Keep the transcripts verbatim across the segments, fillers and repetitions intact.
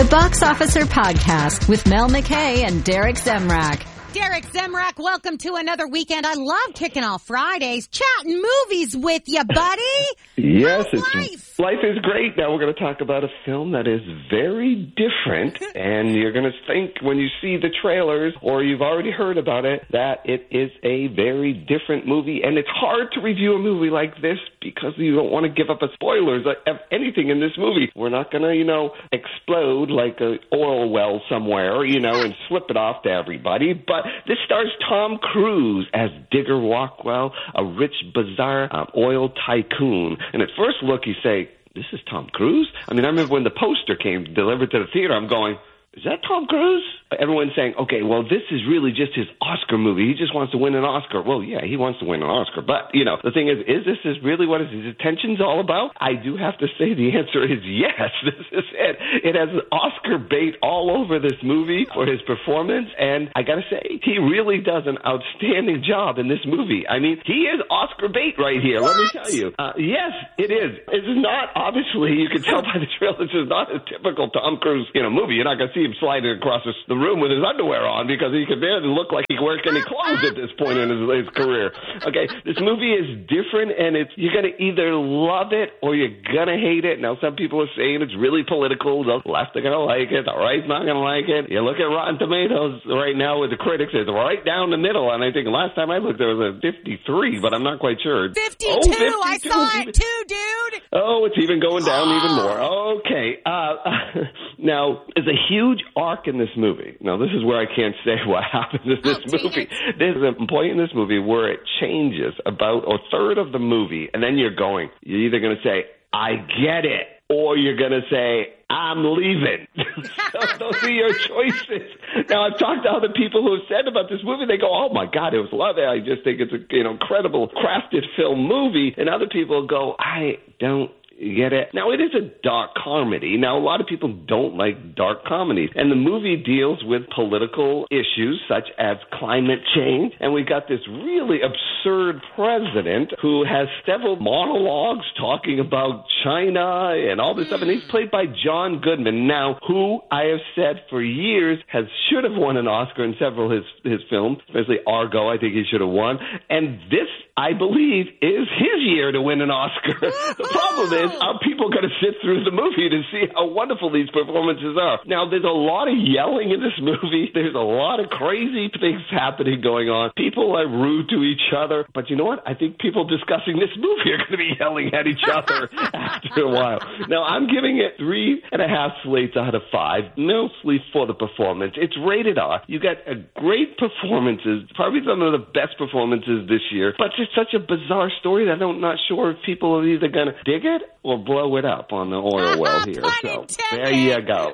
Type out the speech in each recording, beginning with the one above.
Box Officer Podcast with Mel McKay and Derek Zemrak. Derek Zemrak, welcome to another weekend. I love kicking off Fridays, chatting movies with you, buddy. Yes, How's it's, life? life is great. Now we're going to talk about a film that is very different, and you're going to think when you see the trailers, or you've already heard about it, that it is a very different movie. And it's hard to review a movie like this because you don't want to give up a spoilers of anything in this movie. We're not going to, you know, explode like an oil well somewhere, you know, and slip it off to everybody. But this stars Tom Cruise as Digger Rockwell, a rich, bizarre um, oil tycoon. And at first look, you say, this is Tom Cruise? I mean, I remember when the poster came delivered to the theater, I'm going, is that Tom Cruise? Everyone's saying, okay, well, this is really just his Oscar movie. He just wants to win an Oscar. Well, yeah, he wants to win an Oscar. But, you know, the thing is, is this is really what his attention's all about? I do have to say the answer is yes. This is it. It has Oscar bait all over this movie for his performance. And I got to say, he really does an outstanding job in this movie. I mean, he is Oscar bait right here. What? Let me tell you. Uh, yes, it is. It's not, obviously, you can tell by the trailer, this is not a typical Tom Cruise, you know, movie. You're not going to see him sliding across the room with his underwear on because he could barely look like he wears any clothes at this point in his, his career. Okay, this movie is different, and it's you're going to either love it or you're going to hate it. Now, some people are saying it's really political. The left are going to like it. The right's not going to like it. You look at Rotten Tomatoes right now with the critics, it's right down the middle, and I think last time I looked, there was a fifty-three, but I'm not quite sure. fifty-two! Oh, fifty-two. I saw it too, dude! Oh, it's even going down even more. Okay. Uh, now, there's a huge arc in this movie. Now, this is where I can't say what happens in this oh, movie. There's a point in this movie where it changes about a third of the movie, and then you're going, you're either going to say, I get it, or you're going to say, I'm leaving. So those are your choices. Now, I've talked to other people who have said about this movie, they go, oh, my God, it was lovely. I just think it's a you know incredible crafted film movie. And other people go, I don't get it. Now, it is a dark comedy. Now, a lot of people don't like dark comedies. And the movie deals with political issues such as climate change. And we got this really absurd president who has several monologues talking about China and all this stuff. And he's played by John Goodman, now, who I have said for years has should have won an Oscar in several of his, his films, especially Argo. I think he should have won. And this, I believe, is his year to win an Oscar. The problem is, are people going to sit through the movie to see how wonderful these performances are? Now, there's a lot of yelling in this movie. There's a lot of crazy things happening going on. People are rude to each other. But you know what? I think people discussing this movie are going to be yelling at each other after a while. Now, I'm giving it three and a half slates out of five, mostly for the performance. It's rated R. You got a great performances, probably some of the best performances this year. But it's such a bizarre story that I'm not sure if people are either going to dig it or blow it up on the oil well here. So there you go.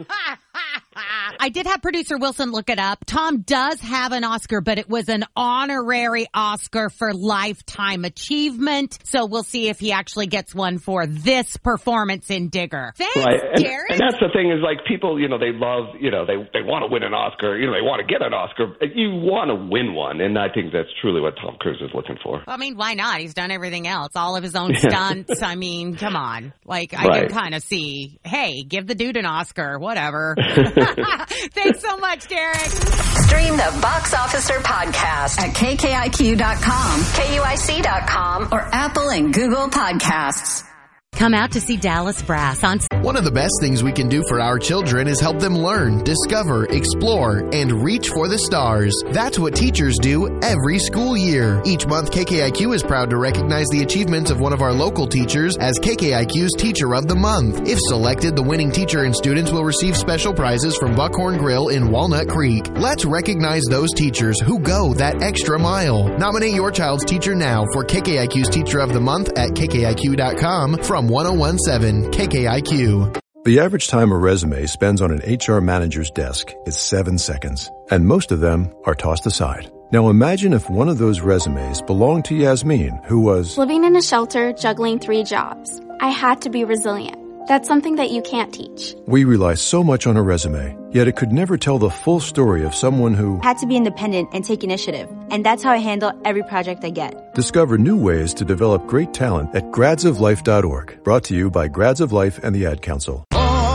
I did have producer Wilson look it up. Tom does have an Oscar, but it was an honorary Oscar for lifetime achievement. So we'll see if he actually gets one for this performance in Digger. Thanks, right. and, Derek. And that's the thing is, like, people, you know, they love, you know, they they want to win an Oscar. You know, they want to get an Oscar. You want to win one, and I think that's truly what Tom Cruise is looking for. I mean, why not? He's done everything else. All of his own stunts. I mean, come on. Like, I right. can kind of see, hey, give the dude an Oscar. Whatever. Thanks so much, Derek. Stream the Box Officer Podcast at K K I Q dot com, K U I C dot com, or Apple and Google Podcasts. Come out to see Dallas Brass on... One of the best things we can do for our children is help them learn, discover, explore, and reach for the stars. That's what teachers do every school year. Each month, K K I Q is proud to recognize the achievements of one of our local teachers as K K I Q's Teacher of the Month. If selected, the winning teacher and students will receive special prizes from Buckhorn Grill in Walnut Creek. Let's recognize those teachers who go that extra mile. Nominate your child's teacher now for K K I Q's Teacher of the Month at K K I Q dot com from one oh one seven K K I Q. The average time a resume spends on an H R manager's desk is seven seconds, and most of them are tossed aside. Now imagine if one of those resumes belonged to Yasmin, who was living in a shelter, juggling three jobs. I had to be resilient. That's something that you can't teach. We rely so much on a resume, yet it could never tell the full story of someone who had to be independent and take initiative. And that's how I handle every project I get. Discover new ways to develop great talent at grads of life dot org. Brought to you by Grads of Life and the Ad Council. Hello, I'm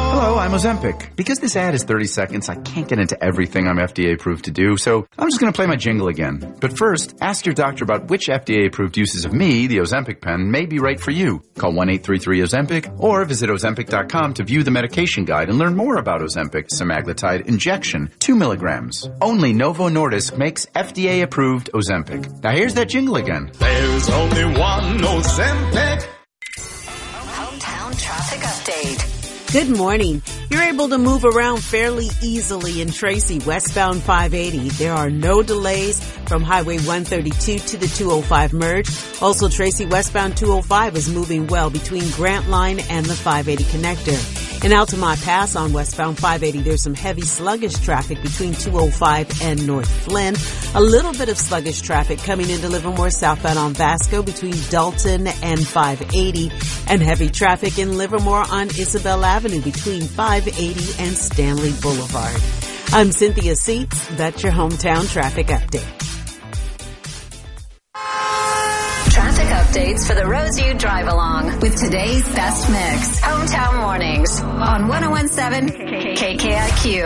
I'm Ozempic. Because this ad is thirty seconds, I can't get into everything I'm F D A approved to do, so I'm just going to play my jingle again. But first, ask your doctor about which F D A approved uses of me, the Ozempic pen, may be right for you. Call one eight three three Ozempic or visit Ozempic dot com to view the medication guide and learn more about Ozempic semaglutide injection, two milligrams. Only Novo Nordisk makes F D A approved Ozempic. Now here's that jingle again. There's only one Ozempic. Hometown traffic update. Good morning. You're able to move around fairly easily in Tracy westbound five eighty. There are no delays from Highway one thirty-two to the two oh five merge. Also, Tracy westbound two oh five is moving well between Grant Line and the five eighty connector. In Altamont Pass on westbound five eighty, there's some heavy sluggish traffic between two oh five and North Flynn. A little bit of sluggish traffic coming into Livermore southbound on Vasco between Dalton and five eighty. And heavy traffic in Livermore on Isabel Avenue between five eighty and Stanley Boulevard. I'm Cynthia Seats. That's your hometown traffic update. Traffic updates for the roads you drive along with today's best mix. Hometown Mornings on one oh one point seven K K I Q.